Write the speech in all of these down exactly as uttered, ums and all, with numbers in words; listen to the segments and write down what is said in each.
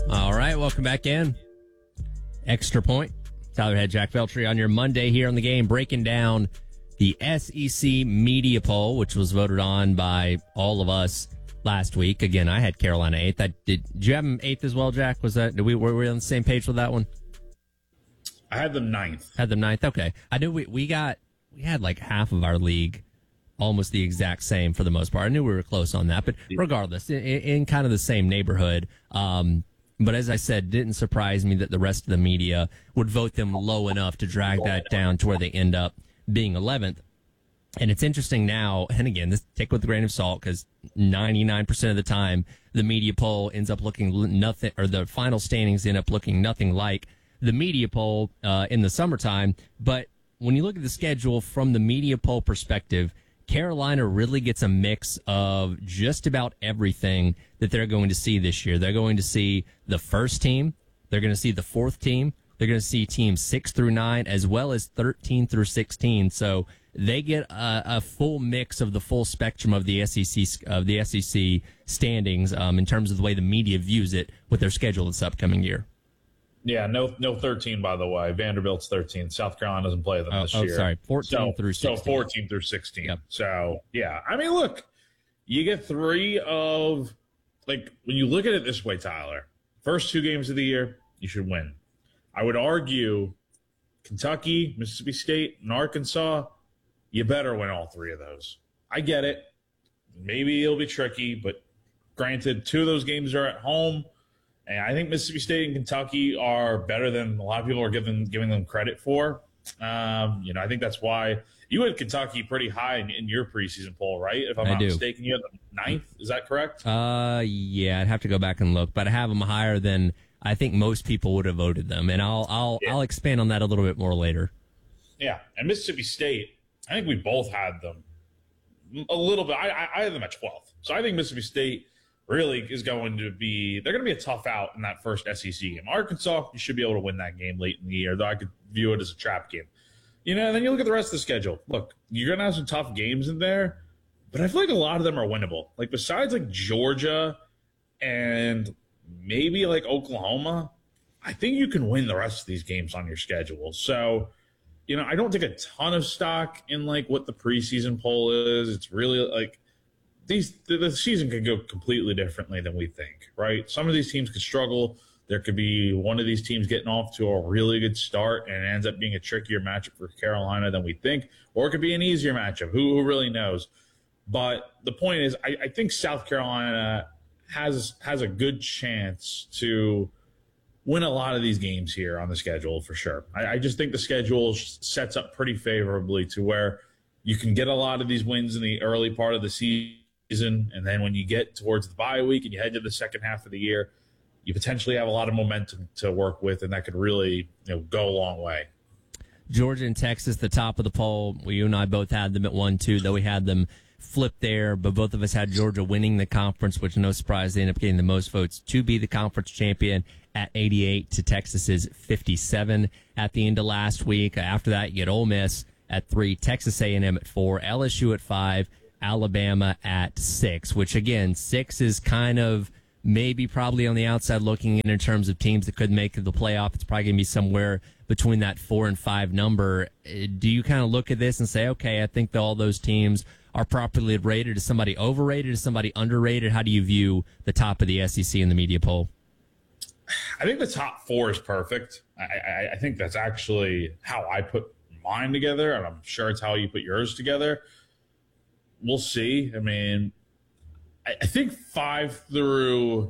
All right, welcome back in. Extra Point. Tyler Head, Jack Veltri on your Monday here on the game, breaking down the S E C media poll, which was voted on by all of us last week. Again, I had Carolina eighth. I did. Did you have them eighth as well, Jack? Was that? Did we were we on the same page with that one? I had them ninth. Had them ninth. Okay, I knew we we got we had like half of our league almost the exact same for the most part. I knew we were close on that, but regardless, in, in kind of the same neighborhood. Um, But as I said, didn't surprise me that the rest of the media would vote them low enough to drag that down to where they end up being eleventh. And it's interesting now, and again, this take with a grain of salt because ninety-nine percent of the time the media poll ends up looking nothing, or the final standings end up looking nothing like the media poll uh, in the summertime. But when you look at the schedule from the media poll perspective, Carolina really gets a mix of just about everything that they're going to see this year. They're going to see the first team. They're going to see the fourth team. They're going to see teams six through nine, as well as thirteen through sixteen. So they get a, a full mix of the full spectrum of the S E C of the S E C standings um, in terms of the way the media views it with their schedule this upcoming year. Yeah, no, no thirteen, by the way. Vanderbilt's thirteen. South Carolina doesn't play them oh, this oh, year. sorry, fourteen so, through sixteen. So fourteen through sixteen. Yep. So, yeah. I mean, look, you get three of, like, when you look at it this way, Tyler, first two games of the year, you should win. I would argue Kentucky, Mississippi State, and Arkansas, you better win all three of those. I get it. Maybe it'll be tricky, but granted, two of those games are at home. And I think Mississippi State and Kentucky are better than a lot of people are giving giving them credit for. Um, you know, I think that's why you had Kentucky pretty high in, in your preseason poll, right? If I'm I not do. mistaken, you had them ninth. Is that correct? Uh, yeah, I'd have to go back and look, but I have them higher than I think most people would have voted them, and I'll I'll Yeah. I'll expand on that a little bit more later. Yeah, and Mississippi State, I think we both had them a little bit. I, I, I had them at twelfth, so I think Mississippi State really is going to be, they're going to be a tough out in that first S E C game. Arkansas, you should be able to win that game late in the year, though I could view it as a trap game. You know, and then you look at the rest of the schedule. Look, you're going to have some tough games in there, but I feel like a lot of them are winnable. Like, besides, like, Georgia and maybe, like, Oklahoma, I think you can win the rest of these games on your schedule. So, you know, I don't take a ton of stock in, like, what the preseason poll is. It's really, like, These the season could go completely differently than we think, right? Some of these teams could struggle. There could be one of these teams getting off to a really good start and it ends up being a trickier matchup for Carolina than we think, or it could be an easier matchup. Who, who really knows? But the point is, I, I think South Carolina has has a good chance to win a lot of these games here on the schedule for sure. I, I just think the schedule sets up pretty favorably to where you can get a lot of these wins in the early part of the season. Season, and then when you get towards the bye week and you head to the second half of the year, you potentially have a lot of momentum to work with, and that could really, you know, go a long way. Georgia and Texas, the top of the poll. Well, you and I both had them at one, two, though we had them flipped there, but both of us had Georgia winning the conference, which no surprise, they ended up getting the most votes to be the conference champion at eighty-eight to Texas's fifty-seven at the end of last week. After that, you get Ole Miss at three, Texas A and M at four, L S U at five, Alabama at six, which again, six is kind of maybe probably on the outside looking in in terms of teams that could make the playoff. It's probably going to be somewhere between that four and five number. Do you kind of look at this and say, okay, I think that all those teams are properly rated? Is somebody overrated? Is somebody underrated? How do you view the top of the S E C in the media poll? I think the top four is perfect. I, I, I think that's actually how I put mine together, and I'm sure it's how you put yours together. We'll see. I mean, I, I think five through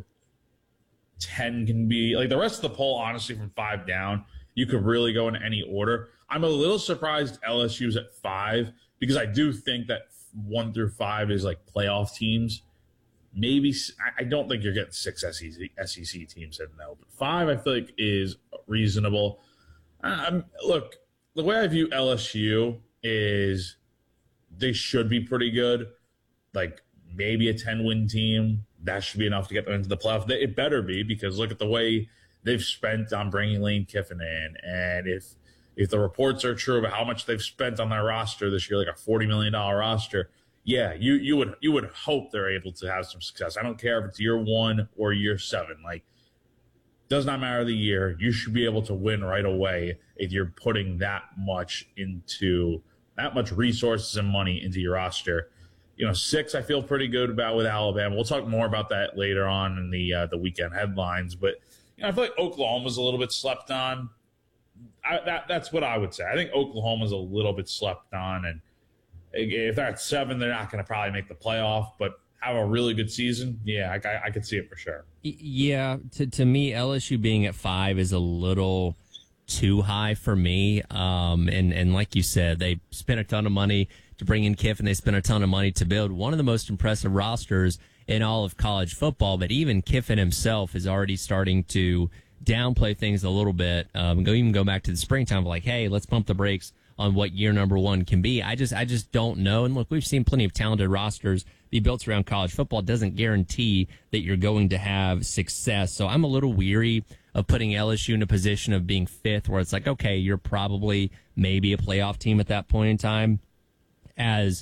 ten can be like the rest of the poll, honestly, from five down, you could really go in any order. I'm a little surprised L S U's at five because I do think that one through five is like playoff teams. Maybe I don't think you're getting six S E C, S E C teams in though, but five I feel like is reasonable. Um, look, the way I view L S U is they should be pretty good. Like maybe a ten-win team. That should be enough to get them into the playoff. It better be, because look at the way they've spent on bringing Lane Kiffin in. And if if the reports are true about how much they've spent on their roster this year, like a forty million dollars roster, yeah, you you would you would hope they're able to have some success. I don't care if it's year one or year seven. Like Does not matter the year. You should be able to win right away if you're putting that much into that much resources and money into your roster. You know, six I feel pretty good about with Alabama. We'll talk more about that later on in the uh, the weekend headlines. But you know, I feel like Oklahoma's a little bit slept on. I, that that's what I would say. I think Oklahoma's a little bit slept on, and if they're at seven, they're not going to probably make the playoff. But have a really good season, yeah, I, I, I could see it for sure. Yeah, to to me, L S U being at five is a little too high for me. Um, and and like you said, they spent a ton of money to bring in Kiffin. They spent a ton of money to build one of the most impressive rosters in all of college football. But even Kiffin himself is already starting to downplay things a little bit. Um, go even go back to the springtime, like, hey, let's pump the brakes on what year number one can be. I just I just don't know. And look, we've seen plenty of talented rosters be built around college football. It doesn't guarantee that you're going to have success. So I'm a little weary of putting L S U in a position of being fifth, where it's like, okay, you're probably maybe a playoff team at that point in time. As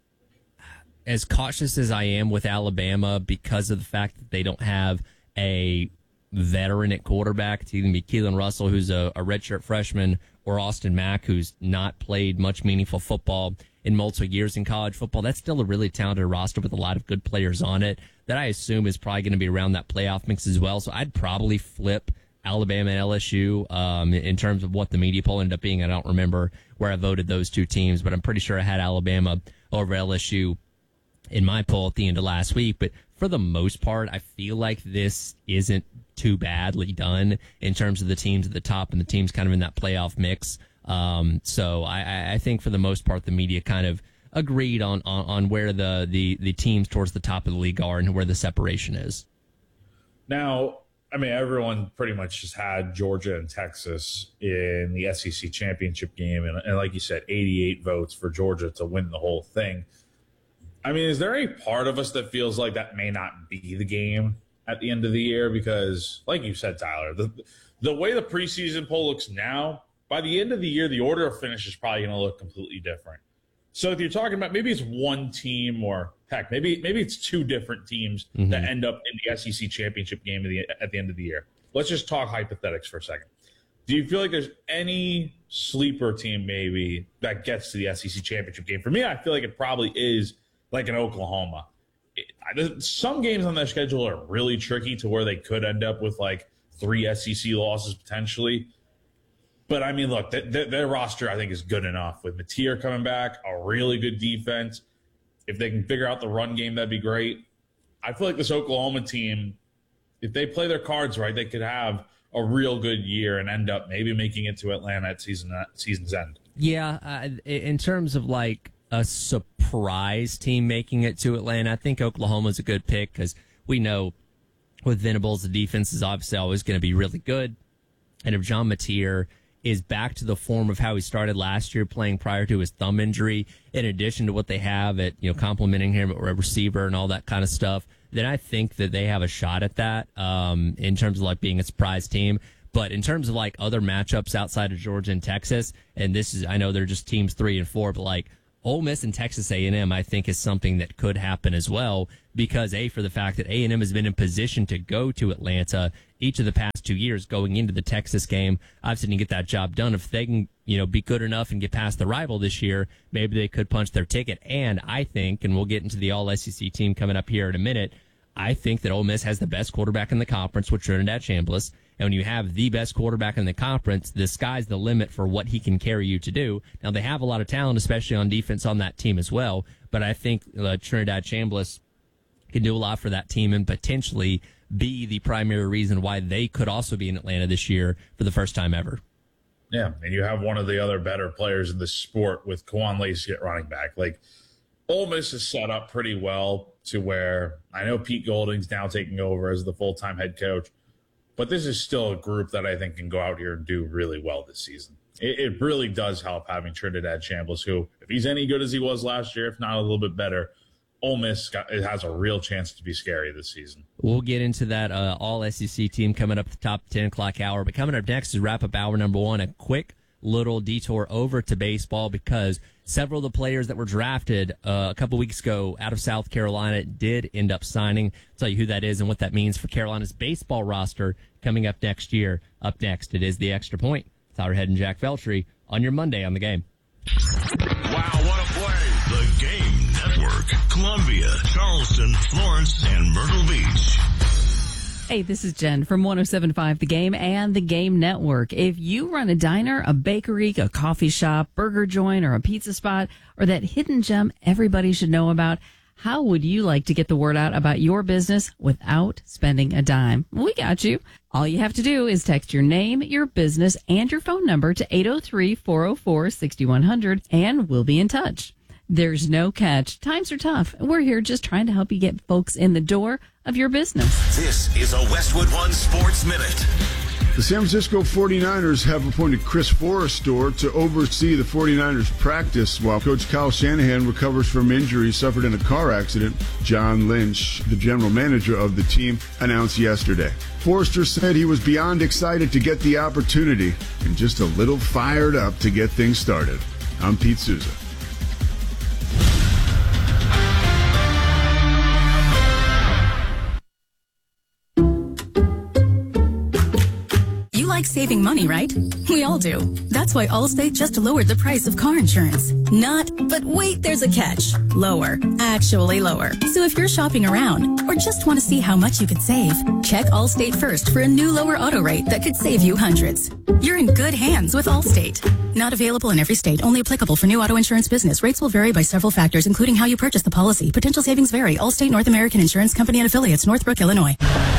as cautious as I am with Alabama because of the fact that they don't have a veteran at quarterback, it's either going to be Keelan Russell, who's a, a redshirt freshman, or Austin Mack, who's not played much meaningful football in multiple years in college football. That's still a really talented roster with a lot of good players on it that I assume is probably going to be around that playoff mix as well. So I'd probably flip Alabama and L S U um, in terms of what the media poll ended up being. I don't remember where I voted those two teams, but I'm pretty sure I had Alabama over L S U in my poll at the end of last week. But for the most part, I feel like this isn't too badly done in terms of the teams at the top and the teams kind of in that playoff mix. Um, so I, I think for the most part, the media kind of agreed on, on, on where the, the, the teams towards the top of the league are and where the separation is. Now, I mean, everyone pretty much just had Georgia and Texas in the S E C championship game. And, and like you said, eighty-eight votes for Georgia to win the whole thing. I mean, is there any part of us that feels like that may not be the game at the end of the year? Because like you said, Tyler, the, the way the preseason poll looks now, by the end of the year, the order of finish is probably going to look completely different. So if you're talking about maybe it's one team, or heck, maybe maybe it's two different teams mm-hmm. that end up in the S E C championship game at the, at the end of the year. Let's just talk hypothetics for a second. Do you feel like there's any sleeper team maybe that gets to the S E C championship game? For me, I feel like it probably is like an Oklahoma. It, some games on their schedule are really tricky to where they could end up with like three S E C losses potentially. But, I mean, look, th- th- their roster, I think, is good enough. With Mateer coming back, a really good defense. If they can figure out the run game, that'd be great. I feel like this Oklahoma team, if they play their cards right, they could have a real good year and end up maybe making it to Atlanta at season season's end. Yeah, uh, in terms of, like, a surprise team making it to Atlanta, I think Oklahoma's a good pick because we know with Venables, the defense is obviously always going to be really good. And if John Mateer is back to the form of how he started last year playing prior to his thumb injury, in addition to what they have at, you know, complimenting him at receiver and all that kind of stuff, then I think that they have a shot at that um, in terms of like being a surprise team. But in terms of like other matchups outside of Georgia and Texas, and this is, I know they're just teams three and four, but like Ole Miss and Texas A and M, I think is something that could happen as well because A, for the fact that A and M has been in position to go to Atlanta each of the past two years going into the Texas game. Obviously didn't get that job done. If they can, you know, be good enough and get past the rival this year, maybe they could punch their ticket. And I think, and we'll get into the all S E C team coming up here in a minute, I think that Ole Miss has the best quarterback in the conference with Trinidad Chambliss. And when you have the best quarterback in the conference, the sky's the limit for what he can carry you to do. Now, they have a lot of talent, especially on defense on that team as well. But I think uh, Trinidad Chambliss can do a lot for that team and potentially be the primary reason why they could also be in Atlanta this year for the first time ever. Yeah, and you have one of the other better players in the sport with Kawan Lacey at running back. Like, Ole Miss is set up pretty well to where I know Pete Golding's now taking over as the full-time head coach, but this is still a group that I think can go out here and do really well this season. It, it really does help having Trinidad Chambliss, who, if he's any good as he was last year, if not a little bit better, Ole Miss got, it has a real chance to be scary this season. We'll get into that uh, all S E C team coming up at the top of the ten o'clock hour. But coming up next is wrap up hour number one, a quick little detour over to baseball because several of the players that were drafted uh, a couple weeks ago out of South Carolina did end up signing. I'll tell you who that is and what that means for Carolina's baseball roster coming up next year. Up next, it is the Extra Point. Tyler Head and Jack Veltri on your Monday on the Game. Wow, what a play. The Game Network. Columbia, Charleston, Florence, and Myrtle Beach. Hey, this is Jen from one oh seven point five The Game and The Game Network. If you run a diner, a bakery, a coffee shop, burger joint, or a pizza spot, or that hidden gem everybody should know about, how would you like to get the word out about your business without spending a dime? We got you. All you have to do is text your name, your business, and your phone number to eight oh three, four oh four, six one zero zero, and we'll be in touch. There's no catch. Times are tough. We're here just trying to help you get folks in the door of your business. This is a Westwood One Sports Minute. The San Francisco forty-niners have appointed Chris Forrestor to oversee the forty-niners practice while Coach Kyle Shanahan recovers from injury suffered in a car accident. John Lynch, the general manager of the team, announced yesterday. Forrestor said he was beyond excited to get the opportunity and just a little fired up to get things started. I'm Pete Souza. Like saving money, right? We all do. That's why Allstate just lowered the price of car insurance. Not, but wait, there's a catch. Lower. Actually lower. So if you're shopping around or just want to see how much you could save, check Allstate first for a new lower auto rate that could save you hundreds. You're in good hands with Allstate. Not available in every state. Only applicable for new auto insurance business. Rates will vary by several factors, including how you purchase the policy. Potential savings vary. Allstate North American Insurance Company and Affiliates, Northbrook, Illinois.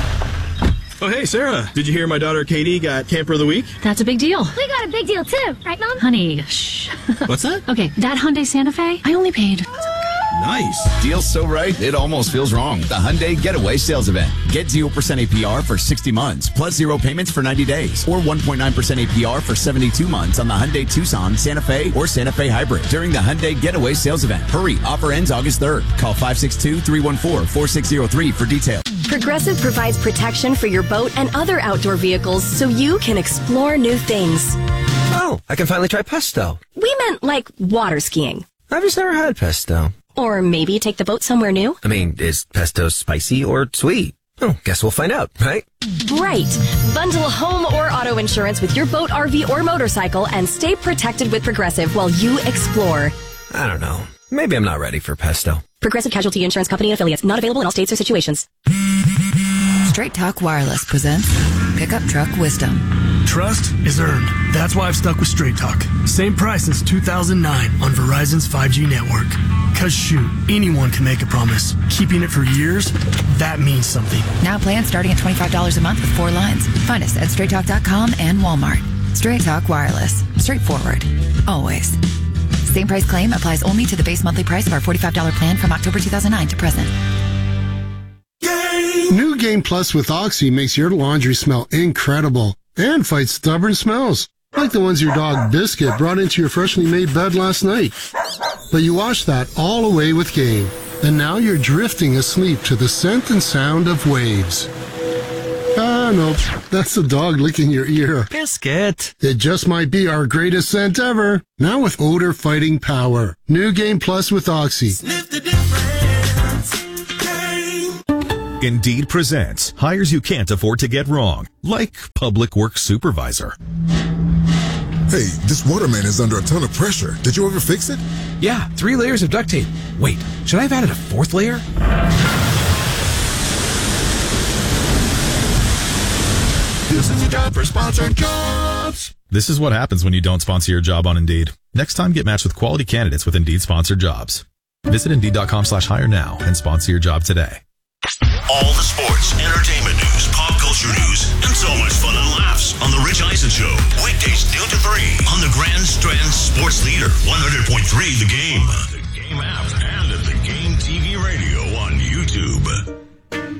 Oh, hey, Sarah. Did you hear my daughter Katie got Camper of the Week? That's a big deal. We got a big deal, too. Right, Mom? Honey, shh. What's that? Okay, that Hyundai Santa Fe, I only paid... Nice. Deal's so right, it almost feels wrong. The Hyundai Getaway Sales Event. Get zero percent A P R for sixty months, plus zero payments for ninety days, or one point nine percent A P R for seventy-two months on the Hyundai Tucson, Santa Fe, or Santa Fe Hybrid during the Hyundai Getaway Sales Event. Hurry, offer ends August third. Call five six two, three one four, four six zero three for details. Progressive provides protection for your boat and other outdoor vehicles so you can explore new things. Oh, I can finally try pesto. We meant like water skiing. I've just never had pesto. Or maybe take the boat somewhere new. I mean, is pesto spicy or sweet? Oh, guess we'll find out, right? Right. Bundle home or auto insurance with your boat, R V, or motorcycle and stay protected with Progressive while you explore. I don't know. Maybe I'm not ready for pesto. Progressive Casualty Insurance Company and Affiliates. Not available in all states or situations. Straight Talk Wireless presents Pickup Truck Wisdom. Trust is earned. That's why I've stuck with Straight Talk. Same price since two thousand nine on Verizon's five G network. Cause shoot, anyone can make a promise. Keeping it for years, that means something. Now plans starting at twenty-five dollars a month with four lines. Find us at straight talk dot com and Walmart. Straight Talk Wireless. Straightforward. Always. Same price claim applies only to the base monthly price of our forty-five dollars plan from October two thousand nine to present. New Game Plus with Oxy makes your laundry smell incredible and fights stubborn smells, like the ones your dog Biscuit brought into your freshly made bed last night. But you washed that all away with Game, and now you're drifting asleep to the scent and sound of waves. Ah, nope, that's the dog licking your ear. Biscuit. It just might be our greatest scent ever, now with odor-fighting power. New Game Plus with Oxy. Sniff the difference. Indeed presents hires you can't afford to get wrong, like public works supervisor. Hey, this waterman is under a ton of pressure. Did you ever fix it? Yeah, three layers of duct tape. Wait, should I have added a fourth layer? This is a job for sponsored jobs. This is what happens when you don't sponsor your job on Indeed. Next time, get matched with quality candidates with Indeed sponsored jobs. Visit Indeed.com slash hire now and sponsor your job today. All the sports, entertainment news, pop culture news, and so much fun and laughs on The Rich Eisen Show. Weekdays noon to three on the Grand Strand Sports Leader, one hundred point three The Game. The Game app and at The Game T V Radio on YouTube.